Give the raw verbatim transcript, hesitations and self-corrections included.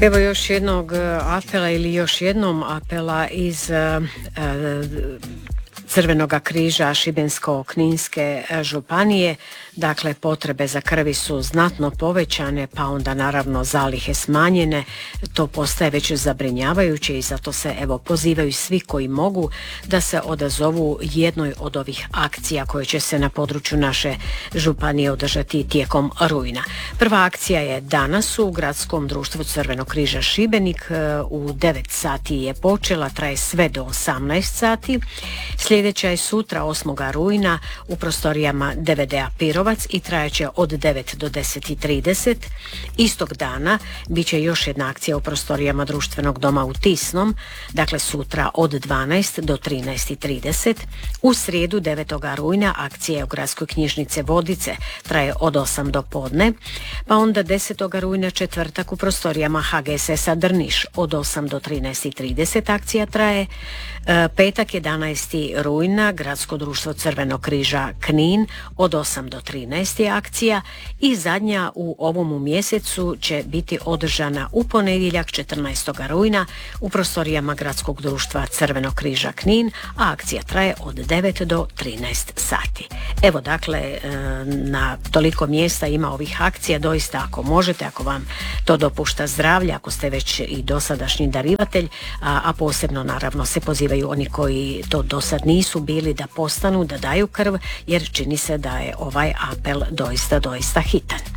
Evo još jednog apela ili još jednom apela iz uh, Crvenoga križa Šibensko-kninske županije. Dakle, potrebe za krvi su znatno povećane, pa onda naravno zalihe smanjene. To postaje već zabrinjavajuće i zato se evo pozivaju svi koji mogu da se odazovu jednoj od ovih akcija koje će se na području naše županije održati tijekom rujna. Prva akcija je danas u Gradskom društvu Crvenog križa Šibenik. U devet sati je počela, traje sve do osamnaest sati. Sljedeća je sutra osmoga rujna u prostorijama D V D-a Pirovac i trajaće od devet do deset i trideset. Istog dana bit će još jedna akcija u prostorijama Društvenog doma u Tisnom, dakle sutra od dvanaest do trinaest i trideset. U srijedu devetoga rujna akcija je u Gradskoj knjižnici Vodice, traje od osam do podne, pa onda desetoga rujna četvrtak u prostorijama H G S S-a Drniš od osam do trinaest i trideset akcija traje. Petak jedanaesti rujna Gradsko društvo Crvenog križa Knin od osam do trinaest je akcija i zadnja u ovom mjesecu će biti održana u ponedjeljak četrnaestoga rujna u prostorijama Gradskog društva Crvenog križa Knin, a akcija traje od devet do trinaest sati. Evo dakle, na toliko mjesta ima ovih akcija, doista ako možete, ako vam to dopušta zdravlje, ako ste već i dosadašnji darivatelj, a, a posebno naravno se pozivaju oni koji to do sad nisu bili da postanu, da daju krv, jer čini se da je ovaj apel doista, doista hitan.